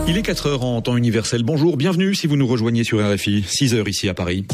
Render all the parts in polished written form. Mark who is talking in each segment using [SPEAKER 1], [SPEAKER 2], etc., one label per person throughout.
[SPEAKER 1] Il est 4h en temps universel. Bonjour, bienvenue si vous nous rejoignez sur RFI, 6h ici à Paris.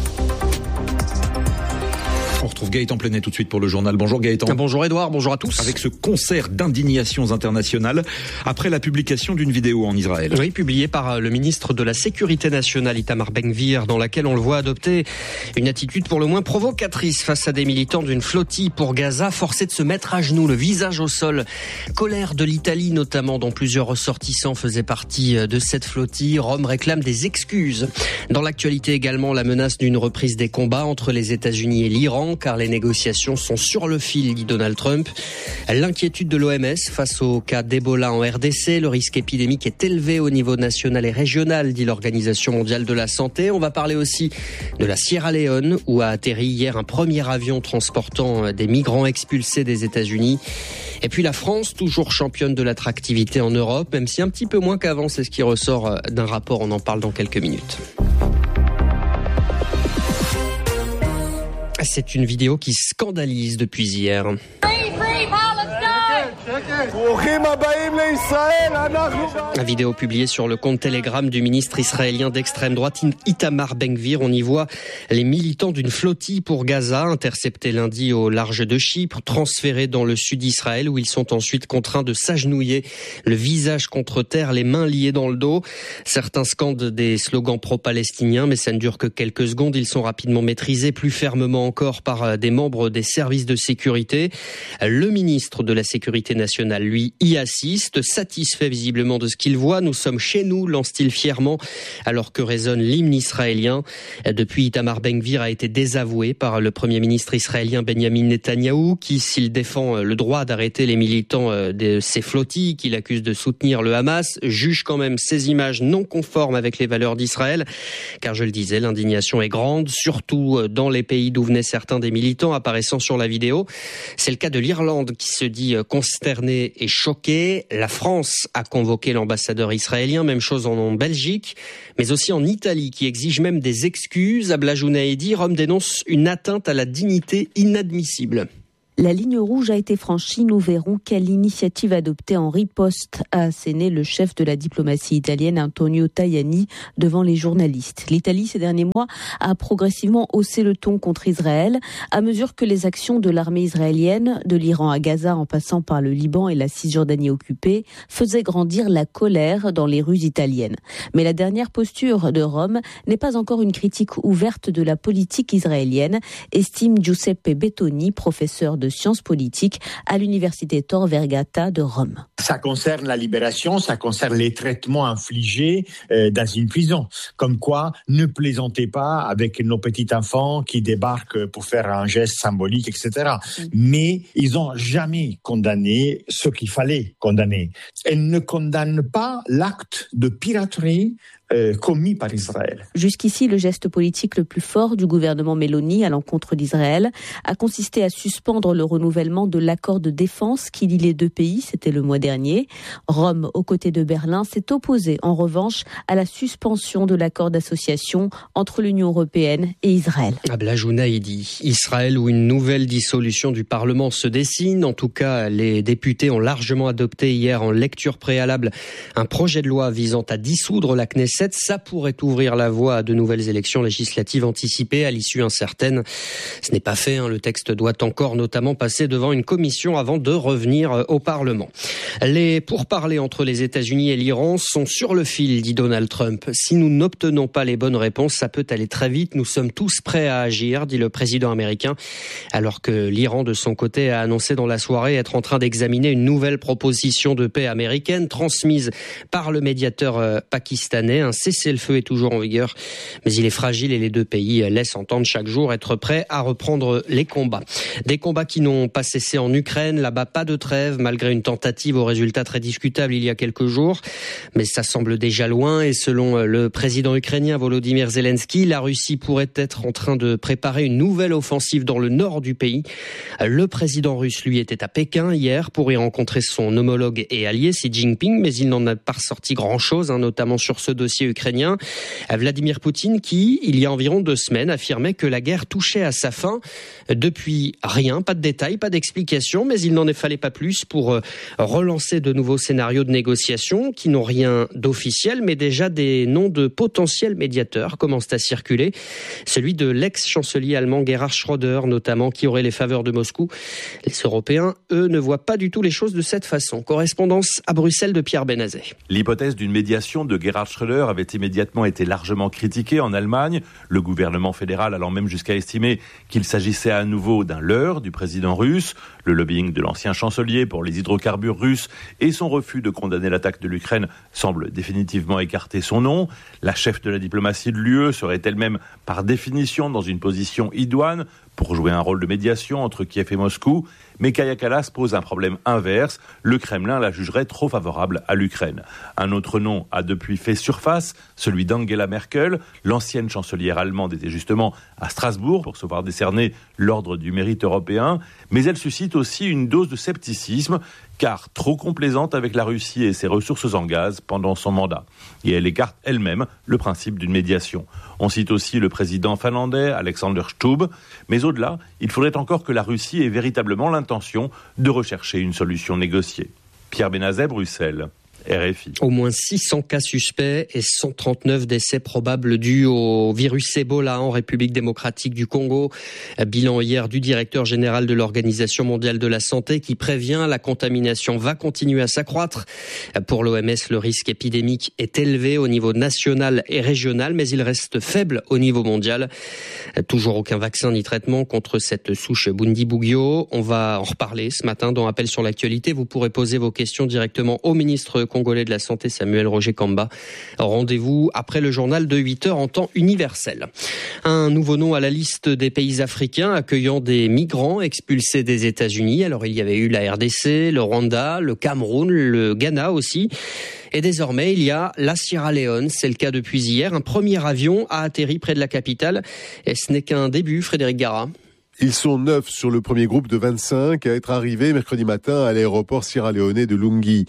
[SPEAKER 1] On retrouve Gaëtan Plenet tout de suite pour le journal. Bonjour Gaëtan.
[SPEAKER 2] Bonjour Edouard, bonjour à tous.
[SPEAKER 1] Avec ce concert d'indignations internationales après la publication d'une vidéo en Israël.
[SPEAKER 2] Oui, publiée par le ministre de la Sécurité nationale Itamar Ben-Gvir, dans laquelle on le voit adopter une attitude pour le moins provocatrice face à des militants d'une flottille pour Gaza, forcés de se mettre à genoux, le visage au sol. Colère de l'Italie notamment, dont plusieurs ressortissants faisaient partie de cette flottille. Rome réclame des excuses. Dans l'actualité également, la menace d'une reprise des combats entre les États-Unis et l'Iran, car les négociations sont sur le fil, dit Donald Trump. L'inquiétude de l'OMS face au cas d'Ebola en RDC. Le risque épidémique est élevé au niveau national et régional, dit l'Organisation mondiale de la santé. On va parler aussi de la Sierra Leone, où a atterri hier un premier avion transportant des migrants expulsés des États-Unis. Et puis la France, toujours championne de l'attractivité en Europe, même si un petit peu moins qu'avant, c'est ce qui ressort d'un rapport. On en parle dans quelques minutes. C'est une vidéo qui scandalise depuis hier. La vidéo publiée sur le compte Telegram du ministre israélien d'extrême droite Itamar Ben-Gvir. On y voit les militants d'une flottille pour Gaza, interceptés lundi au large de Chypre, transférés dans le sud d'Israël où ils sont ensuite contraints de s'agenouiller, le visage contre terre, les mains liées dans le dos. Certains scandent des slogans pro-palestiniens, mais ça ne dure que quelques secondes. Ils sont rapidement maîtrisés, plus fermement encore par des membres des services de sécurité. Le ministre de la Sécurité nationale, lui, y assiste, satisfait visiblement de ce qu'il voit. Nous sommes chez nous, lance-t-il fièrement, alors que résonne l'hymne israélien. Depuis, Itamar Ben-Gvir a été désavoué par le Premier ministre israélien Benyamin Netanyahou, qui, s'il défend le droit d'arrêter les militants de ces flottilles qu'il accuse de soutenir le Hamas, juge quand même ces images non conformes avec les valeurs d'Israël. Car je le disais, l'indignation est grande, surtout dans les pays d'où venaient certains des militants apparaissant sur la vidéo. C'est le cas de l'Irlande qui se dit consternée et choquée. La France a convoqué l'ambassadeur israélien, même chose en Belgique, mais aussi en Italie qui exige même des excuses. Abla Jounaidi, Rome dénonce une atteinte à la dignité inadmissible.
[SPEAKER 3] La ligne rouge a été franchie, nous verrons quelle initiative adoptée en riposte, a asséné le chef de la diplomatie italienne Antonio Tajani devant les journalistes. L'Italie, ces derniers mois, a progressivement haussé le ton contre Israël à mesure que les actions de l'armée israélienne, de l'Iran à Gaza en passant par le Liban et la Cisjordanie occupée, faisaient grandir la colère dans les rues italiennes. Mais la dernière posture de Rome n'est pas encore une critique ouverte de la politique israélienne, estime Giuseppe Bettoni, professeur de sciences politiques à l'université Tor Vergata de Rome.
[SPEAKER 4] Ça concerne la libération, ça concerne les traitements infligés dans une prison. Comme quoi, ne plaisantez pas avec nos petits enfants qui débarquent pour faire un geste symbolique, etc. Mais ils n'ont jamais condamné ce qu'il fallait condamner. Ils ne condamnent pas l'acte de piraterie commis par Israël.
[SPEAKER 3] Jusqu'ici, le geste politique le plus fort du gouvernement Meloni à l'encontre d'Israël a consisté à suspendre le renouvellement de l'accord de défense qui lie les deux pays, c'était le mois dernier. Rome, aux côtés de Berlin, s'est opposé en revanche à la suspension de l'accord d'association entre l'Union européenne et Israël.
[SPEAKER 2] Abla Jounaidi, Israël où une nouvelle dissolution du Parlement se dessine. En tout cas, les députés ont largement adopté hier en lecture préalable un projet de loi visant à dissoudre la Knesset. Ça pourrait ouvrir la voie à de nouvelles élections législatives anticipées à l'issue incertaine. Ce n'est pas fait, le texte doit encore notamment passer devant une commission avant de revenir au Parlement. Les pourparlers entre les États-Unis et l'Iran sont sur le fil, dit Donald Trump. Si nous n'obtenons pas les bonnes réponses, ça peut aller très vite. Nous sommes tous prêts à agir, dit le président américain, alors que l'Iran, de son côté, a annoncé dans la soirée être en train d'examiner une nouvelle proposition de paix américaine transmise par le médiateur pakistanais. Un cessez-le-feu est toujours en vigueur, mais il est fragile et les deux pays laissent entendre chaque jour être prêts à reprendre les combats. Des combats qui n'ont pas cessé en Ukraine, là-bas pas de trêve, malgré une tentative au résultat très discutable il y a quelques jours. Mais ça semble déjà loin et selon le président ukrainien Volodymyr Zelensky, la Russie pourrait être en train de préparer une nouvelle offensive dans le nord du pays. Le président russe, lui, était à Pékin hier pour y rencontrer son homologue et allié Xi Jinping, mais il n'en a pas ressorti grand-chose, notamment sur ce dossier dossier ukrainien. Vladimir Poutine qui, il y a environ 2 semaines, affirmait que la guerre touchait à sa fin. Depuis, rien, pas de détails, pas d'explications, mais il n'en fallait pas plus pour relancer de nouveaux scénarios de négociation qui n'ont rien d'officiel, mais déjà des noms de potentiels médiateurs commencent à circuler. Celui de l'ex-chancelier allemand Gerhard Schröder, notamment, qui aurait les faveurs de Moscou. Les Européens, eux, ne voient pas du tout les choses de cette façon. Correspondance à Bruxelles de Pierre Benazet.
[SPEAKER 5] L'hypothèse d'une médiation de Gerhard Schröder avait immédiatement été largement critiquée en Allemagne, le gouvernement fédéral allant même jusqu'à estimer qu'il s'agissait à nouveau d'un leurre du président russe. Le lobbying de l'ancien chancelier pour les hydrocarbures russes et son refus de condamner l'attaque de l'Ukraine semblent définitivement écarter son nom. La chef de la diplomatie de l'UE serait elle-même par définition dans une position idoine pour jouer un rôle de médiation entre Kiev et Moscou. Mais Kaja Kallas pose un problème inverse. Le Kremlin la jugerait trop favorable à l'Ukraine. Un autre nom a depuis fait surface, celui d'Angela Merkel. L'ancienne chancelière allemande était justement à Strasbourg pour se voir décerner l'ordre du mérite européen. Mais elle suscite aussi une dose de scepticisme, car trop complaisante avec la Russie et ses ressources en gaz pendant son mandat. Et elle écarte elle-même le principe d'une médiation. On cite aussi le président finlandais, Alexander Stubb. Mais au-delà, il faudrait encore que la Russie ait véritablement l'intention de rechercher une solution négociée. Pierre Benazet, Bruxelles. RFI.
[SPEAKER 2] Au moins 600 cas suspects et 139 décès probables dus au virus Ebola en République démocratique du Congo. Bilan hier du directeur général de l'Organisation mondiale de la santé qui prévient la contamination va continuer à s'accroître. Pour l'OMS, le risque épidémique est élevé au niveau national et régional, mais il reste faible au niveau mondial. Toujours aucun vaccin ni traitement contre cette souche Bundibugyo. On va en reparler ce matin dans Appel sur l'actualité. Vous pourrez poser vos questions directement au ministre congolais de la Santé, Samuel Roger Kamba. Rendez-vous après le journal de 8h en temps universel. Un nouveau nom à la liste des pays africains accueillant des migrants expulsés des États-Unis. Alors il y avait eu la RDC, le Rwanda, le Cameroun, le Ghana aussi. Et désormais, il y a la Sierra Leone. C'est le cas depuis hier. Un premier avion a atterri près de la capitale. Et ce n'est qu'un début, Frédéric Gara.
[SPEAKER 6] Ils sont 9 sur le premier groupe de 25 à être arrivés mercredi matin à l'aéroport sierra-léonais de Lungi.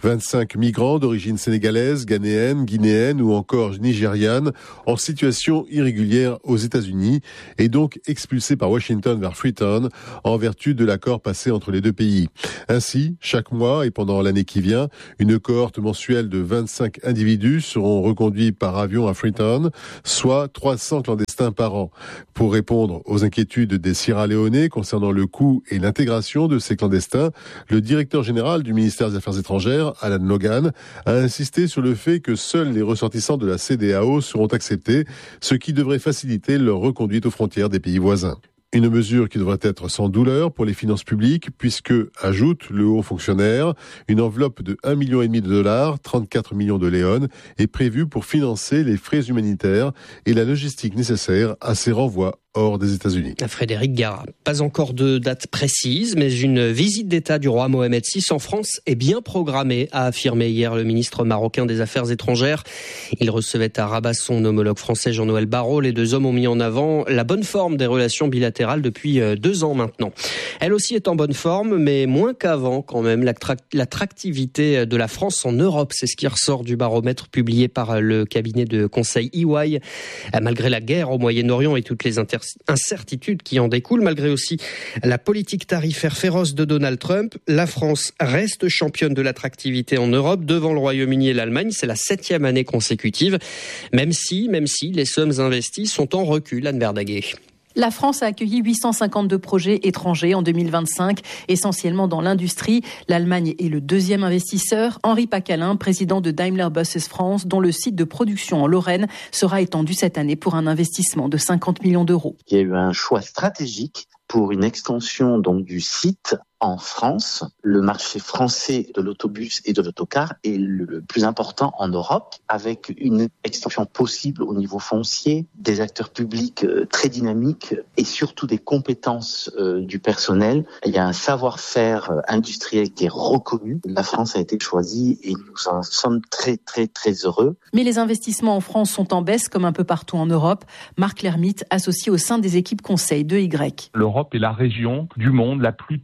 [SPEAKER 6] 25 migrants d'origine sénégalaise, ghanéenne, guinéenne ou encore nigériane en situation irrégulière aux États-Unis et donc expulsés par Washington vers Freetown en vertu de l'accord passé entre les deux pays. Ainsi, chaque mois et pendant l'année qui vient, une cohorte mensuelle de 25 individus seront reconduits par avion à Freetown, soit 300 clandestins par an. Pour répondre aux inquiétudes des Sierra-Léonais concernant le coût et l'intégration de ces clandestins, le directeur général du ministère des Affaires étrangères, Alan Logan, a insisté sur le fait que seuls les ressortissants de la CEDEAO seront acceptés, ce qui devrait faciliter leur reconduite aux frontières des pays voisins. Une mesure qui devrait être sans douleur pour les finances publiques puisque, ajoute le haut fonctionnaire, une enveloppe de $1,5 million, 34 millions de léones, est prévue pour financer les frais humanitaires et la logistique nécessaire à ces renvois hors des États-Unis.
[SPEAKER 2] Frédéric Gara. Pas encore de date précise, mais une visite d'État du roi Mohamed VI en France est bien programmée, a affirmé hier le ministre marocain des Affaires étrangères. Il recevait à Rabat son homologue français Jean-Noël Barrot. Les deux hommes ont mis en avant la bonne forme des relations bilatérales depuis 2 ans maintenant. Elle aussi est en bonne forme, mais moins qu'avant quand même. L'attractivité de la France en Europe, c'est ce qui ressort du baromètre publié par le cabinet de conseil EY. Malgré la guerre au Moyen-Orient et toutes les incertitudes qui en découlent, malgré aussi la politique tarifaire féroce de Donald Trump, la France reste championne de l'attractivité en Europe devant le Royaume-Uni et l'Allemagne. C'est la 7e année consécutive, même si les sommes investies sont en recul. Anne Verdaguet.
[SPEAKER 7] La France a accueilli 852 projets étrangers en 2025, essentiellement dans l'industrie. L'Allemagne est le 2e investisseur. Henri Pacalin, président de Daimler Buses France, dont le site de production en Lorraine sera étendu cette année pour un investissement de 50 millions d'euros.
[SPEAKER 8] Il y a eu un choix stratégique pour une extension donc du site en France. Le marché français de l'autobus et de l'autocar est le plus important en Europe, avec une extension possible au niveau foncier, des acteurs publics très dynamiques et surtout des compétences du personnel. Il y a un savoir-faire industriel qui est reconnu. La France a été choisie et nous en sommes très très très heureux.
[SPEAKER 7] Mais les investissements en France sont en baisse comme un peu partout en Europe. Marc Lermite, associé au sein des équipes conseil de Y.
[SPEAKER 9] L'Europe est la région du monde la plus touchée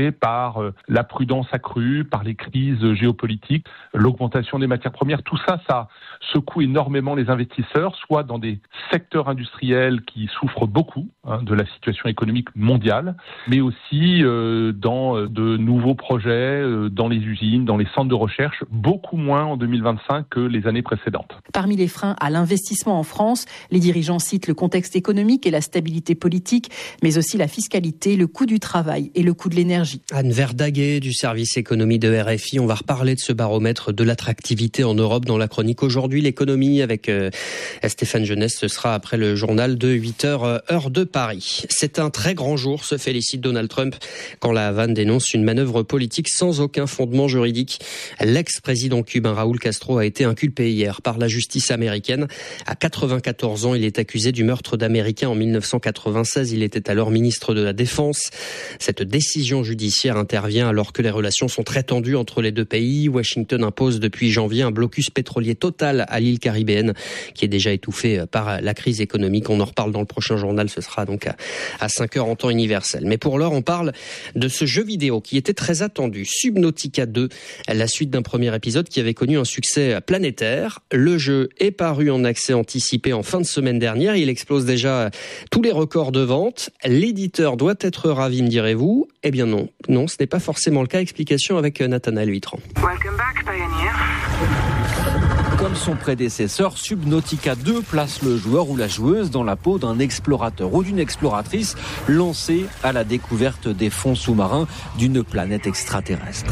[SPEAKER 9] impactées par la prudence accrue, par les crises géopolitiques, l'augmentation des matières premières. Tout ça, ça secoue énormément les investisseurs, soit dans des secteurs industriels qui souffrent beaucoup de la situation économique mondiale, mais aussi dans de nouveaux projets, dans les usines, dans les centres de recherche, beaucoup moins en 2025 que les années précédentes.
[SPEAKER 7] Parmi les freins à l'investissement en France, les dirigeants citent le contexte économique et la stabilité politique, mais aussi la fiscalité, le coût du travail et le coût de l'énergie.
[SPEAKER 2] Anne Verdaguet du service économie de RFI. On va reparler de ce baromètre de l'attractivité en Europe dans la chronique Aujourd'hui l'économie avec Stéphane Jeunesse. Ce sera après le journal de 8h, heure de Paris. C'est un très grand jour, se félicite Donald Trump quand la Havane dénonce une manœuvre politique sans aucun fondement juridique. L'ex-président cubain Raúl Castro a été inculpé hier par la justice américaine. À 94 ans, il est accusé du meurtre d'Américains en 1996. Il était alors ministre de la Défense. Cette décision judiciaire intervient alors que les relations sont très tendues entre les deux pays. Washington impose depuis janvier un blocus pétrolier total à l'île caribéenne qui est déjà étouffée par la crise économique. On en reparle dans le prochain journal. Ce sera donc à 5h en temps universel. Mais pour l'heure, on parle de ce jeu vidéo qui était très attendu. Subnautica 2, la suite d'un premier épisode qui avait connu un succès planétaire. Le jeu est paru en accès anticipé en fin de semaine dernière. Il explose déjà tous les records de vente. L'éditeur doit être ravi, me direz-vous. Eh bien non, ce n'est pas forcément le cas. Explication avec Nathanaël Huitran.
[SPEAKER 10] Welcome back, Pioneer. Comme son prédécesseur, Subnautica 2 place le joueur ou la joueuse dans la peau d'un explorateur ou d'une exploratrice lancée à la découverte des fonds sous-marins d'une planète extraterrestre.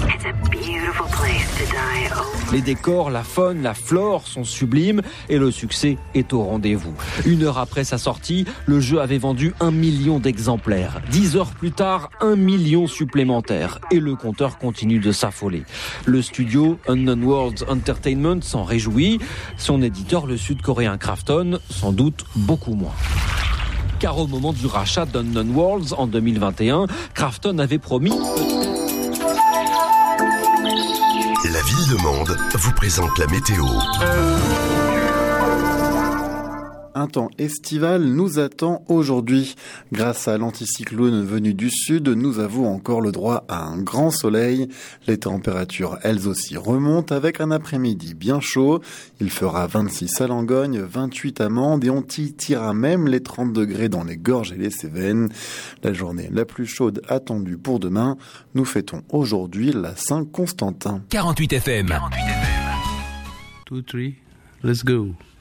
[SPEAKER 10] Les décors, la faune, la flore sont sublimes et le succès est au rendez-vous. 1 heure après sa sortie, le jeu avait vendu 1 million d'exemplaires. 10 heures plus tard, 1 million supplémentaires et le compteur continue de s'affoler. Le studio Unknown Worlds Entertainment s'en réjouit. Son éditeur, le sud-coréen Krafton, sans doute beaucoup moins. Car au moment du rachat d'Unknown Worlds en 2021, Krafton avait promis...
[SPEAKER 11] La Ville de Mende vous présente la météo.
[SPEAKER 12] Un temps estival nous attend aujourd'hui. Grâce à l'anticyclone venu du sud, nous avons encore le droit à un grand soleil. Les températures, elles aussi, remontent avec un après-midi bien chaud. Il fera 26 à Langogne, 28 à Mende et on titillera même les 30 degrés dans les Gorges et les Cévennes. La journée la plus chaude attendue pour demain. Nous fêtons aujourd'hui la Saint-Constantin.
[SPEAKER 13] 48 FM. 2, 3, let's go.